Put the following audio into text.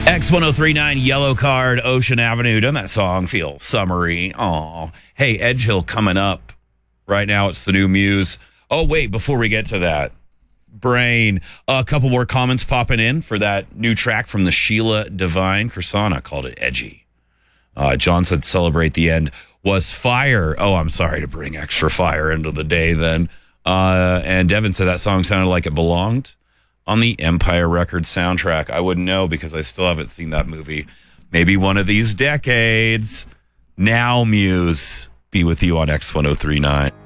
X1039 Yellow Card, Ocean Avenue. Doesn't that song feel summery? Aw. Hey, Edge Hill coming up. Right now, it's the new Muse. Oh, wait, before we get to that, Brain, a couple more comments popping in for that new track from the Sheila Divine. Chrisana called it edgy. John said celebrate the end was fire. Oh, I'm sorry to bring extra fire into the day then. And Devin said that song sounded like it belonged on the Empire Records soundtrack. I wouldn't know because I still haven't seen that movie. Maybe one of these decades. Now, Muse, be with you on X1039.